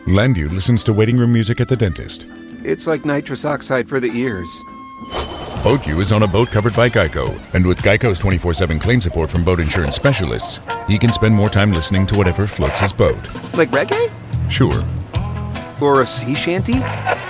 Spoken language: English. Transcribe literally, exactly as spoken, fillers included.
Landu listens to waiting room music at the dentist. It's like nitrous oxide for the ears. BoatU is on a boat covered by Geico, and with Geico's twenty-four seven claim support from boat insurance specialists, he can spend more time listening to whatever floats his boat. Like reggae? Sure. Or a sea shanty?